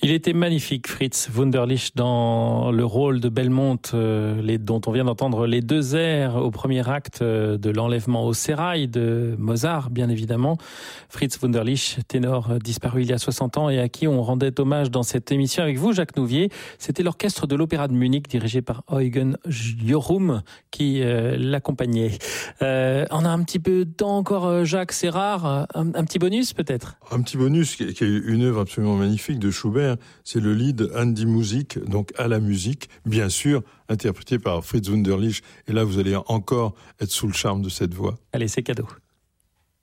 Il était magnifique, Fritz Wunderlich, dans le rôle de Belmonte, dont on vient d'entendre les deux airs au premier acte de l'enlèvement au sérail de Mozart, bien évidemment. Fritz Wunderlich, ténor disparu il y a 60 ans et à qui on rendait hommage dans cette émission avec vous, Jacques Nouvier. C'était l'orchestre de l'Opéra de Munich, dirigé par Eugen Jorum, qui l'accompagnait. On a un petit peu de temps encore, Jacques, c'est rare. Un petit bonus, peut-être? Un petit bonus, qui est une œuvre absolument magnifique de Schubert, c'est le lied An die Musik, donc à la musique, bien sûr, interprété par Fritz Wunderlich. Et là, vous allez encore être sous le charme de cette voix. Allez, c'est cadeau.